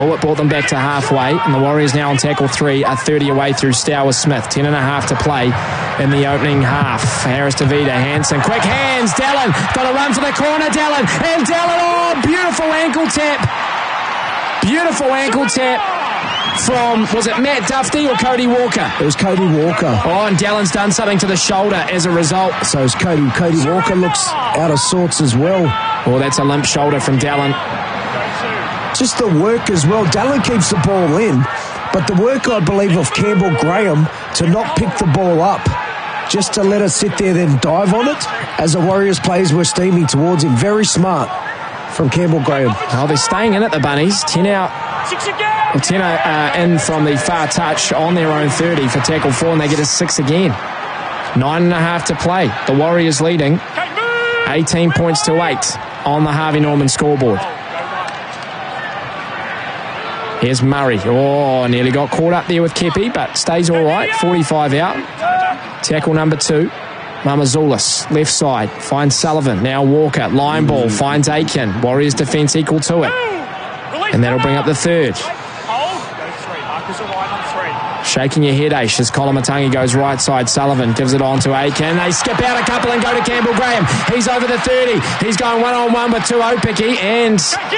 It brought them back to halfway, and the Warriors now on tackle 3 are 30 away through Stour Smith. 10.5 to play in the opening half. Harris to Vida, Hansen, quick hands, Dallin, got to run for the corner, Dallin, and Dallin, oh, beautiful ankle tap. Beautiful ankle tap from, was it Matt Duffy or Cody Walker? It was Cody Walker. Oh, and Dallin's done something to the shoulder as a result. So is Cody. Cody Walker looks out of sorts as well. Oh, that's a limp shoulder from Dallin. Just the work as well. Dallin keeps the ball in, but the work, I believe, of Campbell Graham to not pick the ball up, just to let it sit there, then dive on it, as the Warriors players were steaming towards him. Very smart from Campbell Graham. Oh, they're staying in at the Bunnies. 10 out. 10 in from the far touch on their own 30 for tackle 4, and they get a 6 again. 9.5 to play. The Warriors leading 18 points to 8 on the Harvey Norman scoreboard. Here's Murray. Oh, nearly got caught up there with Kepi, but stays all right. 45 out. Tackle number 2. Mamazoulis, left side, finds Sullivan. Now Walker, line ball, finds Aiken. Warriors defence equal to it. And that'll bring up the 3rd. Shaking your head, Aish, as Kolomatangi goes right side. Sullivan gives it on to Aiken. They skip out a couple and go to Campbell Graham. He's over the 30. He's going one-on-one with Tuopiki, and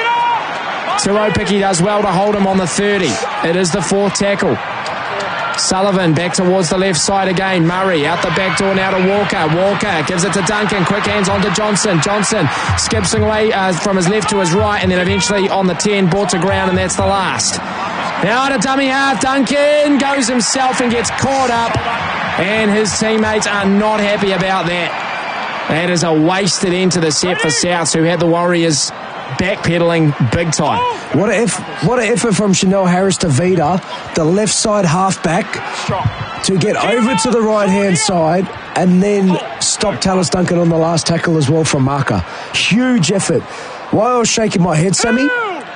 Tuopiki does well to hold him on the 30. It is the 4th tackle. Sullivan back towards the left side again. Murray out the back door now to Walker. Walker gives it to Duncan. Quick hands on to Johnson. Johnson skips away from his left to his right, and then eventually on the 10 brought to ground, and that's the last. Now to dummy half. Duncan goes himself and gets caught up, and his teammates are not happy about that. That is a wasted end to the set for Souths, who had the Warriors backpedaling big time. What an effort from Chanel Harris to Vida, the left side halfback, to get over to the right hand side and then stop Tallis Duncan on the last tackle as well from Marker. Huge effort. While I was shaking my head, Sammy,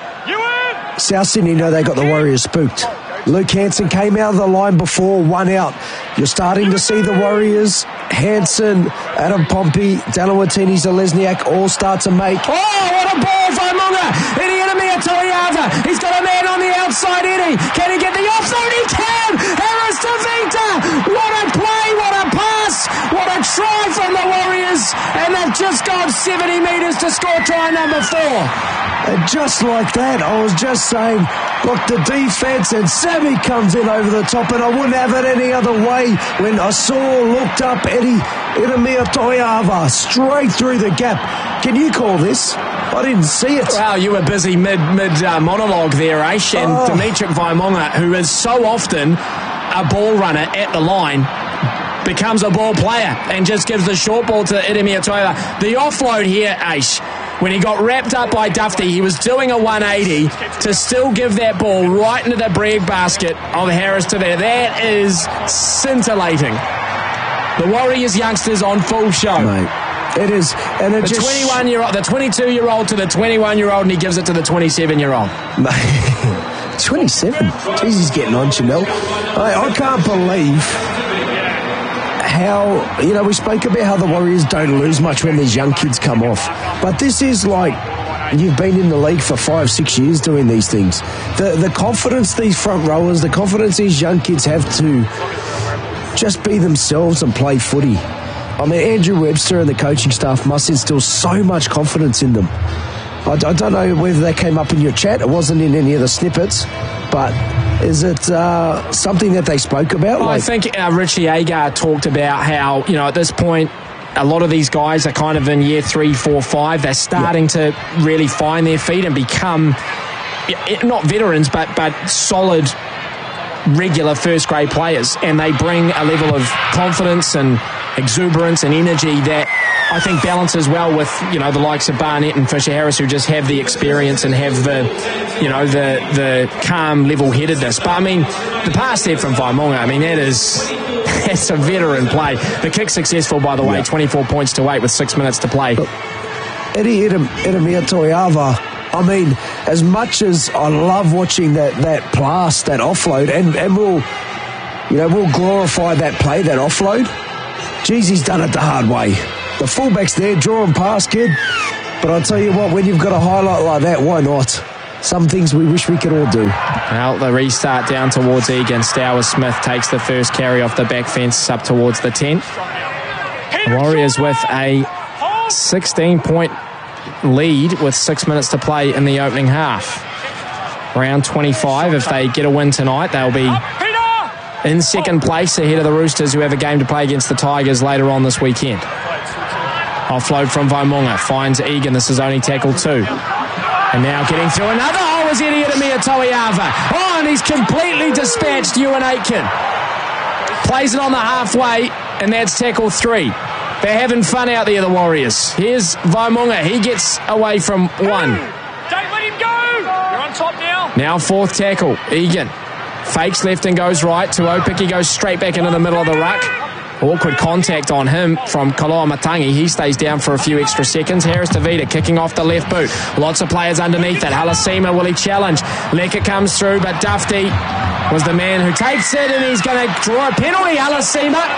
South Sydney know they got the Warriors spooked. Luke Hansen came out of the line before, 1 out. You're starting to see the Warriors, Hansen, Adam Pompey, Dalawatini, Zalesniak all start to make. Oh, what a ball from Munga! Eddie Enemy Toyava. He's got a man on the outside, Eddie. Can he get the offside? He can! Harris to Vita! What a play, what a pass, what a try from the Warriors, and they've just gone 70 metres to score try number 4. And just like that, I was just saying, look, the defence, and Sammy comes in over the top, and I wouldn't have it any other way when I looked up Eddie Idemia Toyava straight through the gap. Can you call this? I didn't see it. Well, you were busy mid monologue there, Aish, and Dimitri Vaimonga, who is so often a ball runner at the line, becomes a ball player and just gives the short ball to Idemia Toyava. The offload here, Aish, when he got wrapped up by Duffy, he was doing a 180 to still give that ball right into the bread basket of Harris to there. That is scintillating. The Warriors youngsters on full show. Mate, it is. And it the 21-year-old, the 22-year-old to the 21-year-old, and he gives it to the 27-year-old. 27? Jeez, he's getting on, Chanel. I can't believe how, we spoke about how the Warriors don't lose much when these young kids come off. But this is like, you've been in the league for 5-6 years doing these things. The confidence these front rowers, the confidence these young kids have to just be themselves and play footy. I mean, Andrew Webster and the coaching staff must instill so much confidence in them. I don't know whether that came up in your chat. It wasn't in any of the snippets, but is it something that they spoke about? Well, I think Richie Agar talked about how, at this point, a lot of these guys are kind of in year 3, 4, 5. They're starting to really find their feet and become, not veterans, but solid, regular first-grade players. And they bring a level of confidence and exuberance and energy that I think balances well with, the likes of Barnett and Fisher Harris, who just have the experience and have the calm level-headedness. But, the pass there from Vaimonga, that's a veteran play. The kick successful, by the way, 24 points to 8 with 6 minutes to play. Eddie Idemia Toyava, as much as I love watching that pass, that offload, and we'll glorify that play, that offload. Geez, he's done it the hard way. The fullback's there, draw and pass, kid. But I'll tell you what, when you've got a highlight like that, why not? some things we wish we could all do. Well, the restart down towards Egan. Stowers Smith takes the first carry off the back fence up towards the 10. The Warriors with a 16-point lead with 6 minutes to play in the opening half. Round 25, if they get a win tonight, they'll be in second place ahead of the Roosters, who have a game to play against the Tigers later on this weekend. Offload from Vaimunga, finds Egan. This is only tackle 2. And now getting through another hole is Eddie Ademir Toiava. Oh, and he's completely dispatched Ewan Aitken. Plays it on the halfway, and that's tackle 3. They're having fun out there, the Warriors. Here's Vaimunga. He gets away from 1. Don't let him go. You're on top now. Now fourth tackle. Egan fakes left and goes right to Opik. He goes straight back into the middle of the ruck. Awkward contact on him from Koloamatangi. He stays down for a few extra seconds. Harris Tavita kicking off the left boot. Lots of players underneath it. Halasima, will he challenge? Lecker comes through, but Dufty was the man who takes it, and he's going to draw a penalty. Halasima